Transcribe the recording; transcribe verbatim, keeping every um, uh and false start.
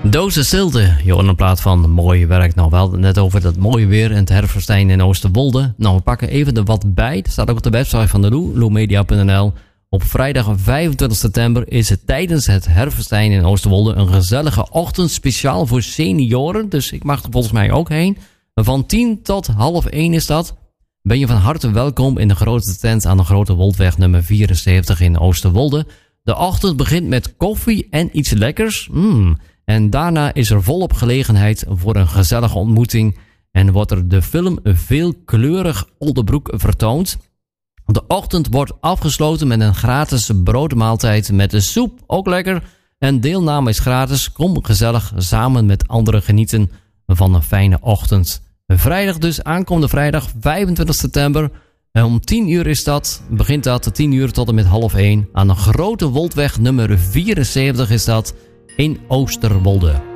Dozen stilte, je hoort een plaat van mooi werk. Nou, we hadden het net over dat mooie weer en het herfstfestijn in Oosterwolde. Nou, we pakken even er wat bij. Dat staat ook op de website van de Loo, loo media punt n l. Op vrijdag vijfentwintig september is het tijdens het herfstfestijn in Oosterwolde een gezellige ochtend speciaal voor senioren. Dus ik mag er volgens mij ook heen. Van tien tot half één is dat. Ben je van harte welkom in de grote tent aan de Grote Woldweg nummer vierenzeventig in Oosterwolde. De ochtend begint met koffie en iets lekkers. Mm. En daarna is er volop gelegenheid voor een gezellige ontmoeting. En wordt er de film Veelkleurig Oldebroek vertoond. De ochtend wordt afgesloten met een gratis broodmaaltijd met de soep. Ook lekker. En deelname is gratis. Kom gezellig samen met anderen genieten van een fijne ochtend. Vrijdag dus, aankomende vrijdag vijfentwintig september. En om tien uur is dat, begint dat, tien uur tot en met half één. Aan de Grote Woldweg nummer vierenzeventig is dat in Oosterwolde.